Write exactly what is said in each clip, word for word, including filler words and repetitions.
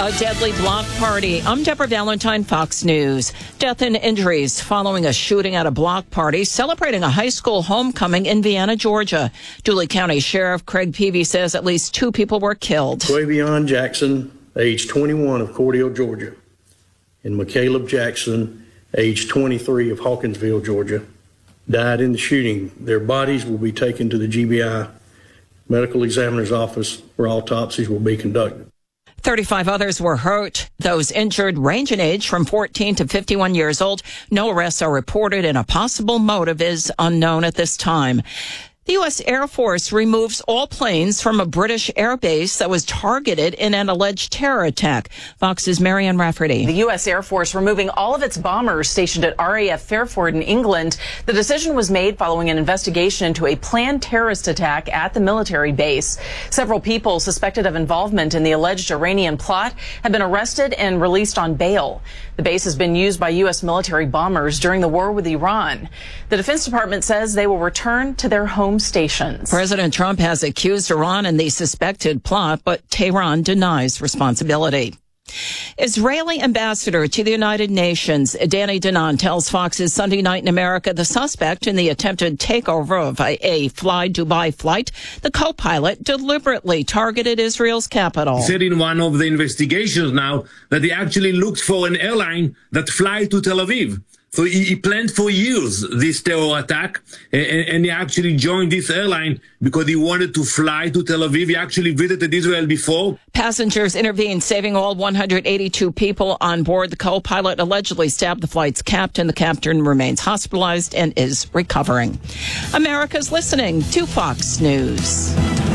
A deadly block party. I'm Deborah Valentine, Fox News. Death and injuries following a shooting at a block party celebrating a high school homecoming in Vienna, Georgia. Dooley County Sheriff Craig Peavy says at least two people were killed. Quavion Jackson, age twenty-one, of Cordele, Georgia, and McCaleb Jackson, age twenty-three, of Hawkinsville, Georgia, died in the shooting. Their bodies will be taken to the G B I medical examiner's office where autopsies will be conducted. thirty-five others were hurt. Those injured range in age from fourteen to fifty-one years old. No arrests are reported and a possible motive is unknown at this time. The U S Air Force removes all planes from a British air base that was targeted in an alleged terror attack. Fox's Marianne Rafferty. The U S Air Force removing all of its bombers stationed at R A F Fairford in England. The decision was made following an investigation into a planned terrorist attack at the military base. Several people suspected of involvement in the alleged Iranian plot have been arrested and released on bail. The base has been used by U S military bombers during the war with Iran. The Defense Department says they will return to their home stations. President Trump has accused Iran in the suspected plot, but Tehran denies responsibility. Israeli ambassador to the United Nations, Danny Danon, tells Fox's Sunday Night in America the suspect in the attempted takeover of a, a Fly Dubai flight, the co-pilot, deliberately targeted Israel's capital. He said in one of the investigations now that he actually looked for an airline that fly to Tel Aviv. So he, he planned for years this terror attack, and, and he actually joined this airline because he wanted to fly to Tel Aviv. He actually visited Israel before. Passengers intervened, saving all one hundred eighty-two people on board. The co-pilot allegedly stabbed the flight's captain. The captain remains hospitalized and is recovering. America's listening to Fox News.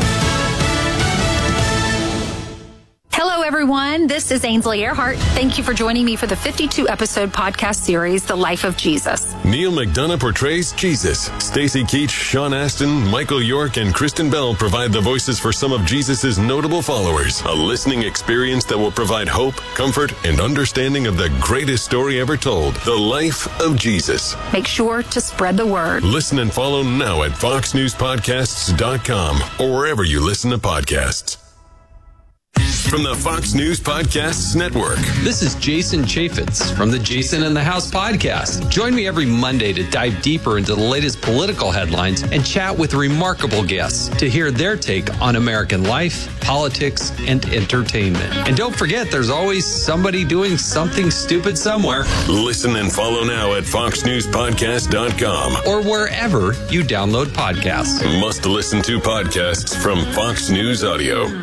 Hello, everyone. This is Ainsley Earhart. Thank you for joining me for the fifty-two episode podcast series, The Life of Jesus. Neil McDonough portrays Jesus. Stacey Keach, Sean Astin, Michael York, and Kristen Bell provide the voices for some of Jesus' notable followers. A listening experience that will provide hope, comfort, and understanding of the greatest story ever told, The Life of Jesus. Make sure to spread the word. Listen and follow now at fox news podcasts dot com or wherever you listen to podcasts. From the Fox News Podcasts Network. This is Jason Chaffetz from the Jason in the House podcast. Join me every Monday to dive deeper into the latest political headlines and chat with remarkable guests to hear their take on American life, politics, and entertainment. And don't forget, there's always somebody doing something stupid somewhere. Listen and follow now at fox news podcast dot com or wherever you download podcasts. Must listen to podcasts from Fox News Audio.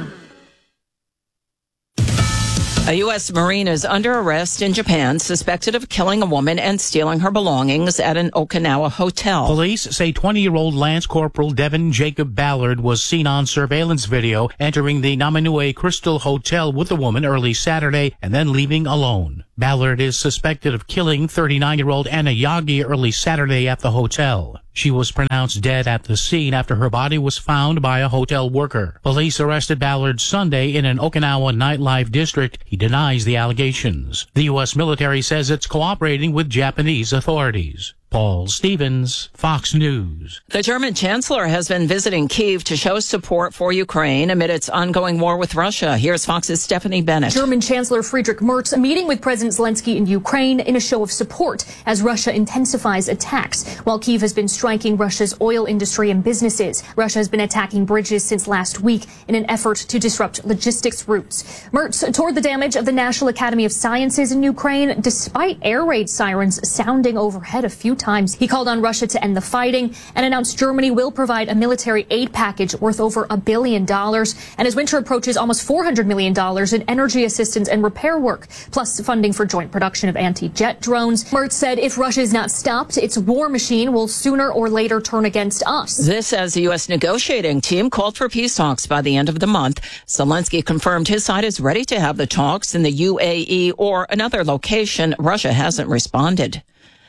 A U S Marine is under arrest in Japan, suspected of killing a woman and stealing her belongings at an Okinawa hotel. Police say twenty-year-old Lance Corporal Devin Jacob Ballard was seen on surveillance video entering the Namanue Crystal Hotel with the woman early Saturday and then leaving alone. Ballard is suspected of killing thirty-nine-year-old Anna Yagi early Saturday at the hotel. She was pronounced dead at the scene after her body was found by a hotel worker. Police arrested Ballard Sunday in an Okinawa nightlife district. He denies the allegations. The U S military says it's cooperating with Japanese authorities. Paul Stevens, Fox News. The German chancellor has been visiting Kyiv to show support for Ukraine amid its ongoing war with Russia. Here's Fox's Stephanie Bennett. German Chancellor Friedrich Merz meeting with President Zelensky in Ukraine in a show of support as Russia intensifies attacks, while Kyiv has been striking Russia's oil industry and businesses. Russia has been attacking bridges since last week in an effort to disrupt logistics routes. Merz toured the damage of the National Academy of Sciences in Ukraine, despite air raid sirens sounding overhead a few times. He called on Russia to end the fighting and announced Germany will provide a military aid package worth over a billion dollars. And as winter approaches, almost four hundred million dollars in energy assistance and repair work, plus funding for joint production of anti-jet drones. Merz said if Russia is not stopped, its war machine will sooner or later turn against us. This as the U S negotiating team called for peace talks by the end of the month. Zelensky confirmed his side is ready to have the talks in the U A E or another location. Russia hasn't responded.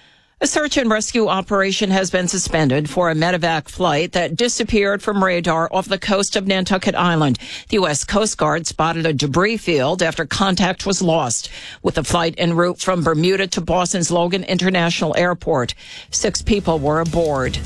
A search and rescue operation has been suspended for a medevac flight that disappeared from radar off the coast of Nantucket Island. The U S Coast Guard spotted a debris field after contact was lost with the flight en route from Bermuda to Boston's Logan International Airport. Six people were aboard.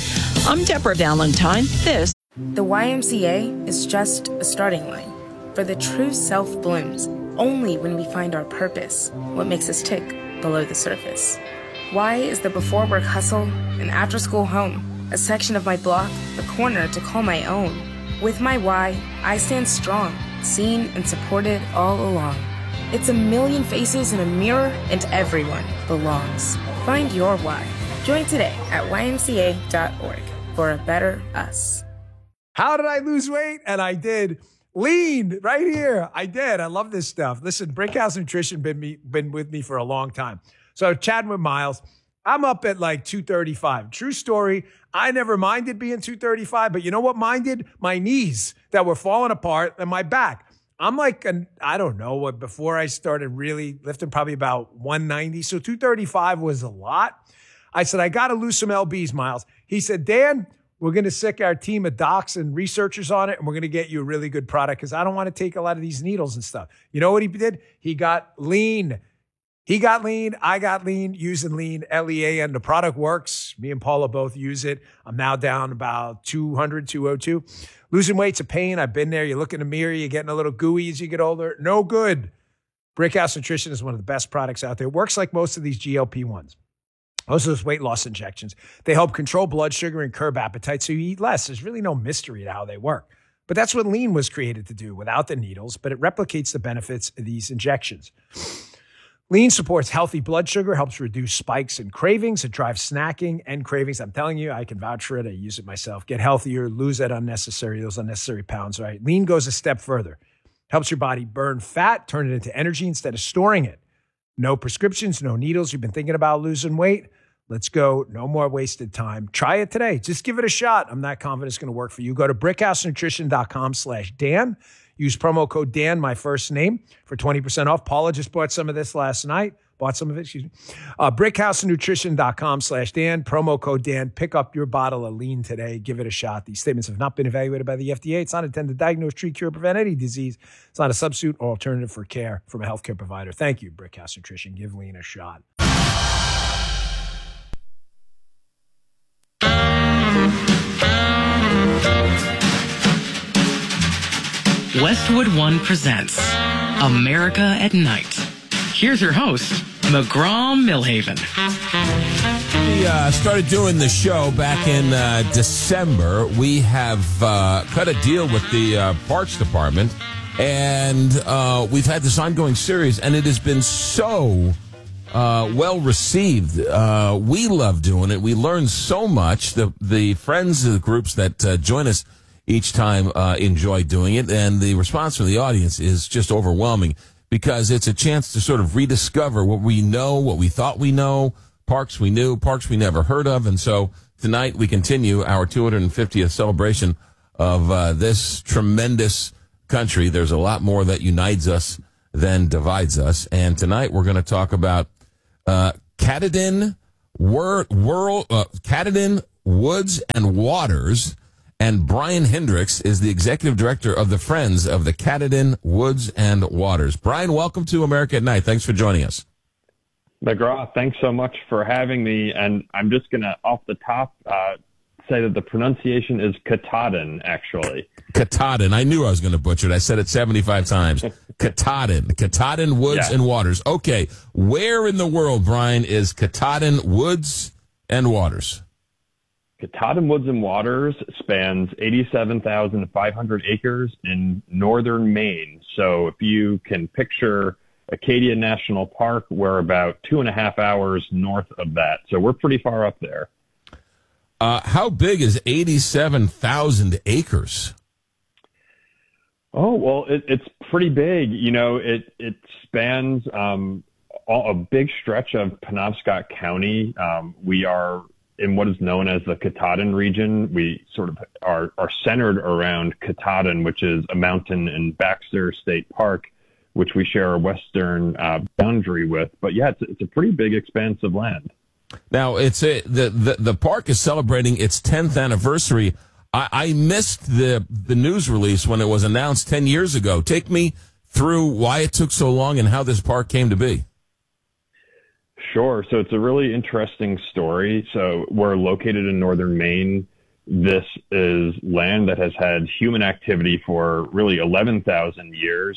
I'm Deborah Valentine. This. The Y M C A is just a starting line for the true self blooms. only when we find our purpose, what makes us tick below the surface. Why is the before work hustle an after school home, a section of my block, a corner to call my own? With my why, I stand strong, seen and supported all along. It's a million faces in a mirror, and everyone belongs. Find your why. Join today at Y M C A dot org for a better us. How did I lose weight? And I did. Lean right here. I did. I love this stuff. Listen, Brickhouse Nutrition been me been with me for a long time. So chatting with Miles, I'm up at like two thirty-five. True story. I never minded being two thirty-five, but you know what minded? My knees that were falling apart and my back. I'm like, an, I don't know what, before I started really lifting, probably about one ninety. So two thirty-five was a lot. I said, I got to lose some L Bs, Miles. He said, Dan, we're going to sick our team of docs and researchers on it, and we're going to get you a really good product because I don't want to take a lot of these needles and stuff. You know what he did? He got lean. He got lean. I got lean using lean, L E A N. The product works. Me and Paula both use it. I'm now down about two hundred, two oh two. Losing weight's a pain. I've been there. You look in the mirror, you're getting a little gooey as you get older. No good. Brickhouse Nutrition is one of the best products out there. It works like most of these G L P ones. Most of those weight loss injections. They help control blood sugar and curb appetite so you eat less. There's really no mystery to how they work. But that's what lean was created to do without the needles, but it replicates the benefits of these injections. Lean supports healthy blood sugar, helps reduce spikes and cravings. It drives snacking and cravings. I'm telling you, I can vouch for it. I use it myself. Get healthier, lose that unnecessary, those unnecessary pounds, right? Lean goes a step further. Helps your body burn fat, turn it into energy instead of storing it. No prescriptions, no needles. You've been thinking about losing weight? Let's go. No more wasted time. Try it today. Just give it a shot. I'm not confident it's going to work for you. Go to brickhousenutrition.com slash Dan. Use promo code Dan, my first name, for twenty percent off. Paula just bought some of this last night. Bought some of it, excuse me. Uh, brickhousenutrition.com slash Dan. Promo code Dan. Pick up your bottle of lean today. Give it a shot. These statements have not been evaluated by the F D A. It's not intended to diagnose, treat, cure, prevent any disease. It's not a substitute or alternative for care from a healthcare provider. Thank you, Brickhouse Nutrition. Give lean a shot. Westwood One presents America at Night. Here's your host, McGraw Millhaven. We uh, started doing the show back in uh, December. We have uh, cut a deal with the uh, Parks Department, and uh, we've had this ongoing series, and it has been so uh, well received. Uh, we love doing it. We learn so much. The, the friends of the groups that uh, join us each time uh, enjoy doing it, and the response from the audience is just overwhelming because it's a chance to sort of rediscover what we know, what we thought we know, parks we knew, parks we never heard of. And so tonight we continue our two hundred fiftieth celebration of uh, this tremendous country. There's a lot more that unites us than divides us. And tonight we're going to talk about uh, Katahdin, Wor- World, uh, Katahdin Woods and Waters. And Brian Hendricks is the executive director of the Friends of the Katahdin Woods and Waters. Brian, welcome to America at Night. Thanks for joining us. McGraw, thanks so much for having me. And I'm just going to, off the top, uh, say that the pronunciation is Katahdin, actually. Katahdin. I knew I was going to butcher it. I said it seventy-five times. Katahdin. Katahdin Woods yeah. and Waters. Okay. Where in the world, Brian, is Katahdin Woods and Waters? Katahdin Woods and Waters spans eighty-seven thousand five hundred acres in northern Maine. So if you can picture Acadia National Park, we're about two and a half hours north of that. So we're pretty far up there. Uh, how big is eighty-seven thousand acres? Oh, well, it, it's pretty big. You know, it, it spans um, all, a big stretch of Penobscot County. Um, we are in what is known as the Katahdin region. We sort of are, are centered around Katahdin, which is a mountain in Baxter State Park, which we share a western uh, boundary with. But yeah, it's, it's a pretty big expanse of land. Now, it's a, the, the the park is celebrating its tenth anniversary. I, I missed the the news release when it was announced ten years ago. Take me through why it took so long and how this park came to be. Sure. So it's a really interesting story. So we're located in northern Maine. This is land that has had human activity for really eleven thousand years.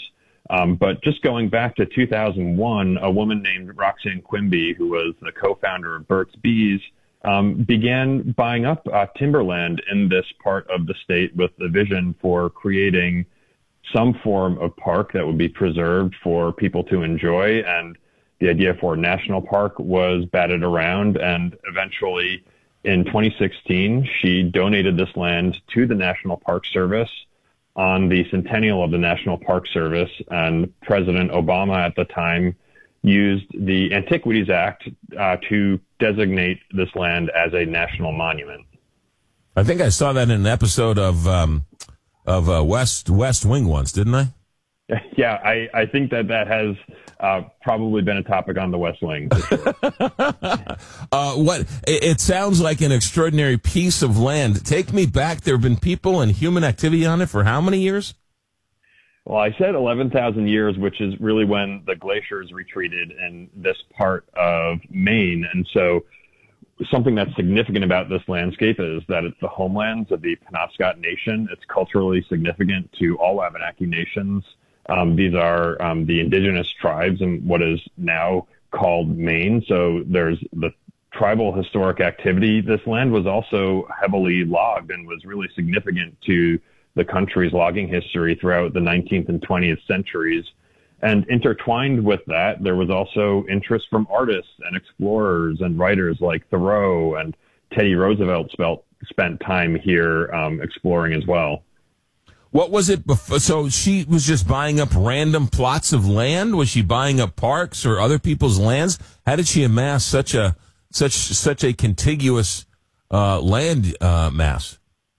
Um, but just going back to two thousand one, a woman named Roxanne Quimby, who was the co-founder of Burt's Bees, um, began buying up uh, timberland in this part of the state with the vision for creating some form of park that would be preserved for people to enjoy. And the idea for a national park was batted around, and eventually in twenty sixteen, she donated this land to the National Park Service on the centennial of the National Park Service, and President Obama at the time used the Antiquities Act uh, to designate this land as a national monument. I think I saw that in an episode of um, of uh, West West Wing once, didn't I? Yeah, I, I think that that has uh, probably been a topic on the West Wing. For sure. uh, what it, it sounds like an extraordinary piece of land. Take me back. There have been people and human activity on it for how many years? Well, I said eleven thousand years, which is really when the glaciers retreated in this part of Maine. And so something that's significant about this landscape is that it's the homelands of the Penobscot Nation. It's culturally significant to all Abenaki nations. Um, these are um, the indigenous tribes in what is now called Maine. So there's the tribal historic activity. This land was also heavily logged and was really significant to the country's logging history throughout the nineteenth and twentieth centuries. And intertwined with that, there was also interest from artists and explorers and writers like Thoreau, and Teddy Roosevelt spent, spent time here um, exploring as well. What was it before? So she was just buying up random plots of land? Was she buying up parks or other people's lands? How did she amass such a such such a contiguous uh, land uh, mass?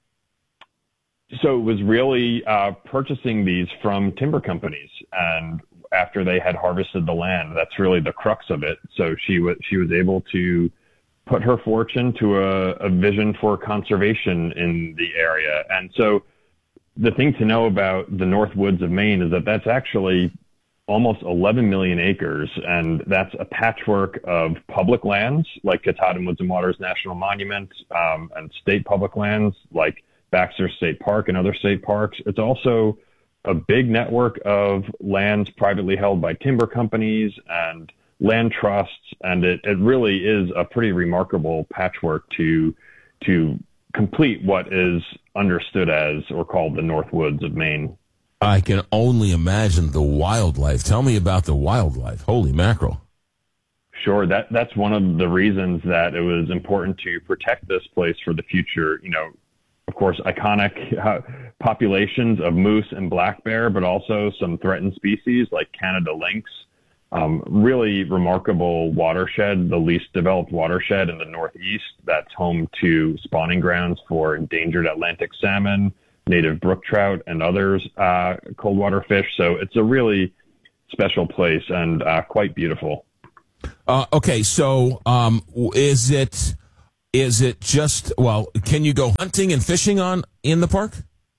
So it was really uh, purchasing these from timber companies, and after they had harvested the land, that's really the crux of it. So she was she was able to put her fortune to a, a vision for conservation in the area. And so the thing to know about the North Woods of Maine is that that's actually almost eleven million acres, and that's a patchwork of public lands like Katahdin Woods and Waters National Monument, um, and state public lands like Baxter State Park and other state parks. It's also a big network of lands privately held by timber companies and land trusts, and it, it really is a pretty remarkable patchwork to to complete what is understood as or called the North Woods of Maine. I can only imagine the wildlife. Tell me about the wildlife. Holy mackerel. Sure. That that's one of the reasons that it was important to protect this place for the future. You know, of course, iconic uh, populations of moose and black bear, but also some threatened species like Canada lynx. Um, really remarkable watershed, the least developed watershed in the Northeast, that's home to spawning grounds for endangered Atlantic salmon, native brook trout, and others, uh, cold water fish. So it's a really special place and uh, quite beautiful. Uh, okay, so um, is it is it just, well, can you go hunting and fishing on in the park?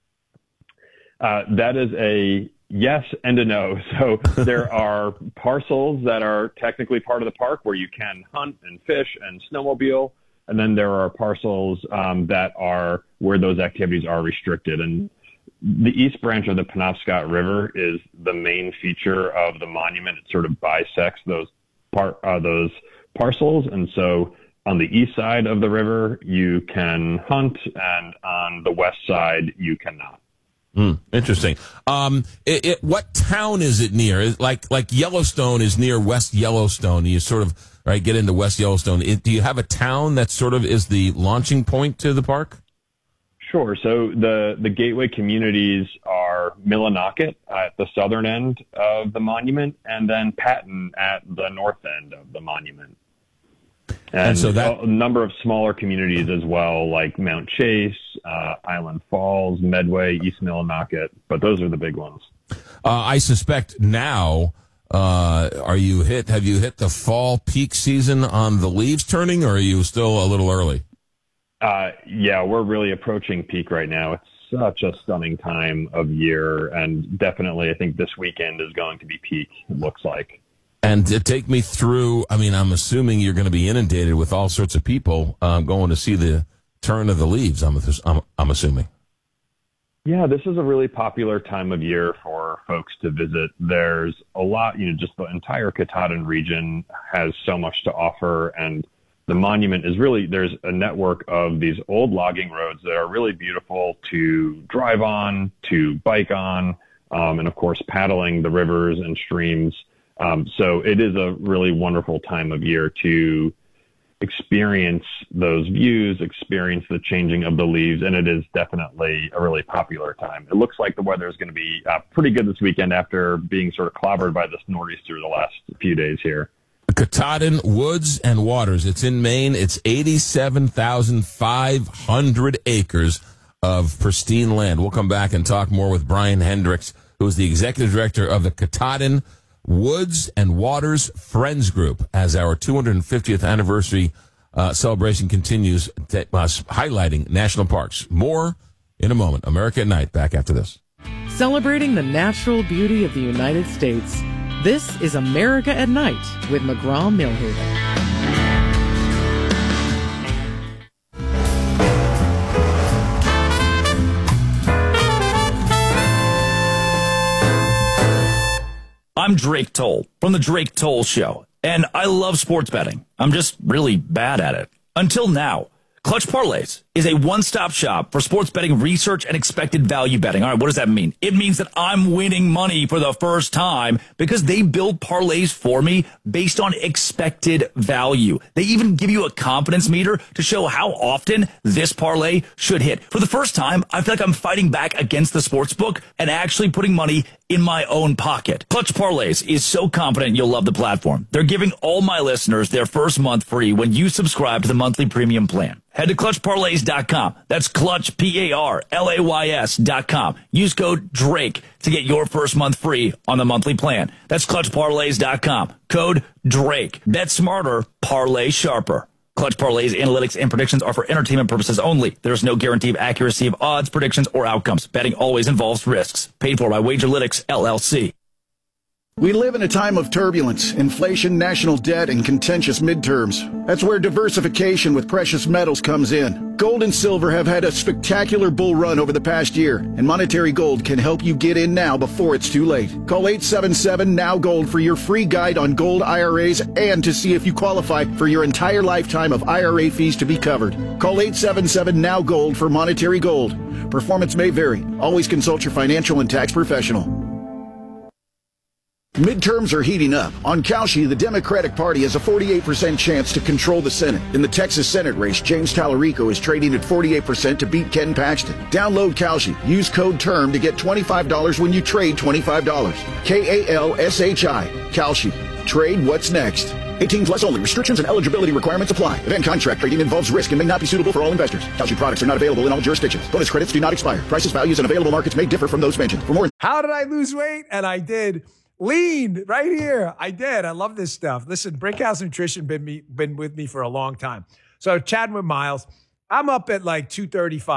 Uh, that is a yes and a no. So there are parcels that are technically part of the park where you can hunt and fish and snowmobile. And then there are parcels um, that are where those activities are restricted. And the east branch of the Penobscot River is the main feature of the monument. It sort of bisects those part uh, those parcels. And so on the east side of the river, you can hunt, and on the west side, you cannot. Mm, interesting. Um, it, it, what town is it near? Is like like Yellowstone is near West Yellowstone. You sort of right get into West Yellowstone. It, do you have a town that sort of is the launching point to the park? Sure. So the the gateway communities are Millinocket at the southern end of the monument, and then Patton at the north end of the monument. And, and so that a number of smaller communities as well, like Mount Chase, uh, Island Falls, Medway, East Millinocket, but those are the big ones. Uh, I suspect now, uh, are you hit, have you hit the fall peak season on the leaves turning, or are you still a little early? Uh, yeah, we're really approaching peak right now. It's such a stunning time of year, and definitely I think this weekend is going to be peak, it looks like. And to take me through, I mean, I'm assuming you're going to be inundated with all sorts of people um, going to see the turn of the leaves, I'm, I'm, I'm assuming. Yeah, this is a really popular time of year for folks to visit. There's a lot, you know, just the entire Katahdin region has so much to offer. And the monument is really, there's a network of these old logging roads that are really beautiful to drive on, to bike on, um, and of course, paddling the rivers and streams. Um, so it is a really wonderful time of year to experience those views, experience the changing of the leaves, and it is definitely a really popular time. It looks like the weather is going to be uh, pretty good this weekend after being sort of clobbered by this nor'easter the last few days here. Katahdin Woods and Waters. It's in Maine. It's eighty-seven thousand five hundred acres of pristine land. We'll come back and talk more with Brian Hendricks, who is the executive director of the Katahdin Woods and Waters Friends Group, as our two hundred fiftieth anniversary uh, celebration continues, to, uh, highlighting national parks. More in a moment. America at Night, back after this. Celebrating the natural beauty of the United States. This is America at Night with McGraw-Milhaven. I'm Drake Toll from The Drake Toll Show, and I love sports betting. I'm just really bad at it. Until now. Clutch Parlays is a one-stop shop for sports betting research and expected value betting. All right, what does that mean? It means that I'm winning money for the first time because they build parlays for me based on expected value. They even give you a confidence meter to show how often this parlay should hit. For the first time, I feel like I'm fighting back against the sportsbook and actually putting money in my own pocket. Clutch Parlays is so confident you'll love the platform. They're giving all my listeners their first month free when you subscribe to the monthly premium plan. Head to clutch parlays dot com. That's Clutch, P A R L A Y S dot com. Use code DRAKE to get your first month free on the monthly plan. That's clutch parlays dot com. Code DRAKE. Bet smarter, parlay sharper. Clutch Parlays analytics and predictions are for entertainment purposes only. There is no guarantee of accuracy of odds, predictions, or outcomes. Betting always involves risks. Paid for by Wagerlytics, L L C. We live in a time of turbulence, inflation, national debt, and contentious midterms. That's where diversification with precious metals comes in. Gold and silver have had a spectacular bull run over the past year, and Monetary Gold can help you get in now before it's too late. Call eight seven seven, N O W Gold for your free guide on gold I R As and to see if you qualify for your entire lifetime of I R A fees to be covered. Call eight seven seven, N O W Gold for Monetary Gold. Performance may vary. Always consult your financial and tax professional. Midterms are heating up. On Kalshi, the Democratic Party has a forty-eight percent chance to control the Senate. In the Texas Senate race, James Tallarico is trading at forty-eight percent to beat Ken Paxton. Download Kalshi. Use code TERM to get twenty-five dollars when you trade twenty-five dollars. K A L S H I. Kalshi. Trade what's next. eighteen plus only. Restrictions and eligibility requirements apply. Event contract trading involves risk and may not be suitable for all investors. Kalshi products are not available in all jurisdictions. Bonus credits do not expire. Prices, values, and available markets may differ from those mentioned. For more, how did I lose weight? And I did. Lean right here. I did. I love this stuff. Listen, Brinkhouse Nutrition been me been with me for a long time. So chatting with Miles, I'm up at like two thirty-five.